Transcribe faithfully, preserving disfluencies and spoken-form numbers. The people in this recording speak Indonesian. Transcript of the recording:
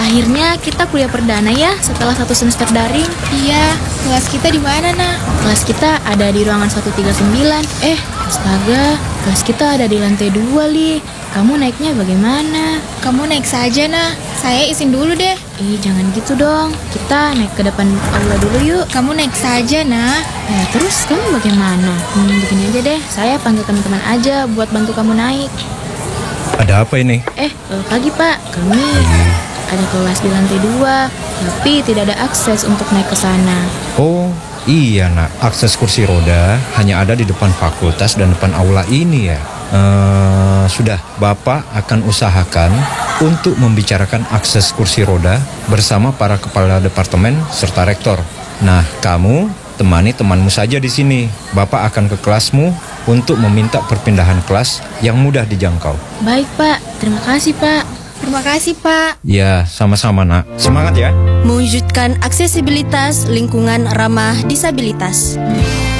Akhirnya kita kuliah perdana ya setelah satu semester daring. Iya, kelas kita di mana, Nah? Kelas kita ada di ruangan seratus tiga puluh sembilan. Eh, astaga, kelas kita ada di lantai dua, Li. Kamu naiknya bagaimana? Kamu naik saja, Nah. Saya izin dulu deh. Ih, jangan gitu dong. Kita naik ke depan aula dulu yuk. Kamu naik saja, Nah. Ya, terus kamu bagaimana? Hmm, begini aja deh, saya panggil teman-teman aja buat bantu kamu naik. Ada apa ini? Eh, eh, pagi Pak, kami ada kelas di lantai dua, tapi tidak ada akses untuk naik ke sana. Oh, iya nak. Akses kursi roda hanya ada di depan fakultas dan depan aula ini ya. Uh, sudah, Bapak akan usahakan untuk membicarakan akses kursi roda bersama para kepala departemen serta rektor. Nah, kamu temani temanmu saja di sini. Bapak akan ke kelasmu untuk meminta perpindahan kelas yang mudah dijangkau. Baik Pak, terima kasih Pak. Terima kasih, Pak. Ya, sama-sama nak. Semangat ya. Mewujudkan aksesibilitas lingkungan ramah disabilitas.